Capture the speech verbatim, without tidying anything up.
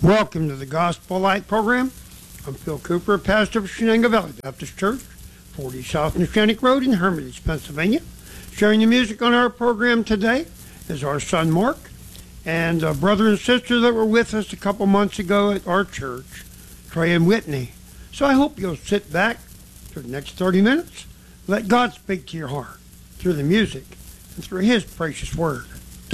Welcome to the Gospel Light program. I'm Phil Cooper, pastor of Shenango Valley Baptist Church, forty South Neshannock Road in Hermitage, Pennsylvania. Sharing the music on our program today is our son Mark and a brother and sister that were with us a couple months ago at our church, Trey and Whitney. So I hope you'll sit back for the next thirty minutes. Let God speak to your heart through the music and through His precious word.